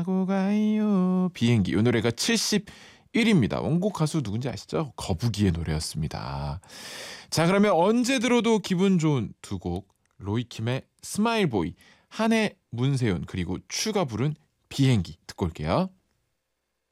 타고 가요. 비행기. 이 노래가 71입니다. 원곡 가수 누군지 아시죠? 거북이의 노래였습니다. 자, 그러면 언제 들어도 기분 좋은 두 곡. 로이킴의 스마일보이, 한해 문세윤, 그리고 추가 부른 비행기 듣고 올게요.